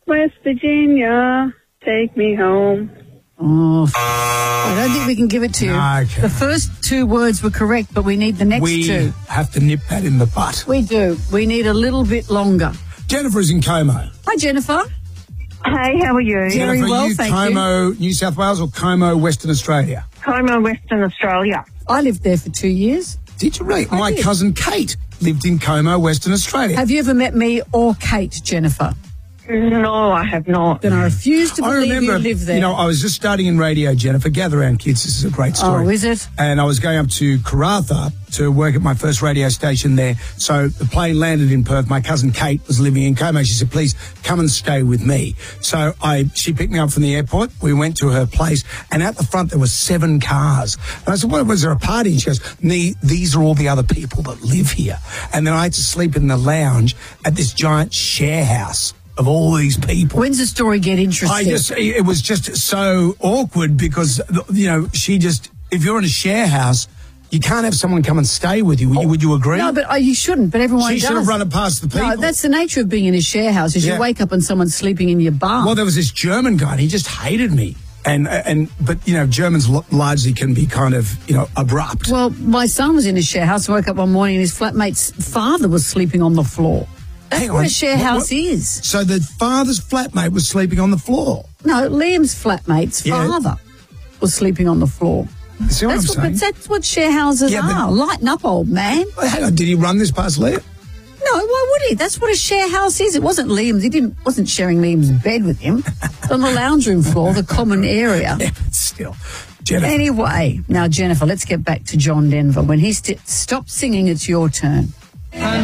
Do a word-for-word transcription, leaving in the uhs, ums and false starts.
West Virginia, take me home. Oh, I don't think we can give it to you. No, okay. The first two words were correct, but we need the next We two. have to nip that in the butt. We do. We need a little bit longer. Jennifer's in Como. Hi, Jennifer. Hey, how are you? Very Jennifer, well, you thank Como, New South Wales or Como, Western Australia? Como, Western Australia. I lived there for two years. Did you really? I My did. cousin Kate lived in Como, Western Australia. Have you ever met me or Kate, Jennifer? No, I have not. Then I refuse to I believe remember, you live there. you know, I was just starting in radio, Jennifer. Gather round, kids. This is a great story. Oh, is it? And I was going up to Karratha to work at my first radio station there. So the plane landed in Perth. My cousin Kate was living in Como. She said, please come and stay with me. So I, she picked me up from the airport. We went to her place. And at the front, there were seven cars. And I said, what, was there a party? And she goes, nee, these are all the other people that live here. And then I had to sleep in the lounge at this giant share house of all these people. When's the story get interesting? I just, it was just so awkward because, you know, she just, if you're in a share house, you can't have someone come and stay with you. Would, you, would you agree? No, but uh, you shouldn't. But everyone She does. should have run it past the people. No, that's the nature of being in a share house. Is Yeah. you wake up and someone's sleeping in your bar. Well, there was this German guy, and he just hated me. And, and but, you know, Germans lo- largely can be kind of, you know, abrupt. Well, my son was in a share house. Woke up one morning and his flatmate's father was sleeping on the floor. That's Hang what on. a share What- house what- is. So the father's flatmate was sleeping on the floor. No, Liam's flatmate's Yeah. father was sleeping on the floor. See what That's I'm what, saying? but that's what share houses Yeah, but- are. Lighten up, old man. Well, hang on, did he run this past Leah? No, why would he? That's what a share house is. It wasn't Liam's. He didn't wasn't sharing Liam's bed with him. It's on the lounge room floor, the common area. Yeah, but still. Jennifer. Anyway, now Jennifer, let's get back to John Denver. When he st- stopped singing, it's your turn.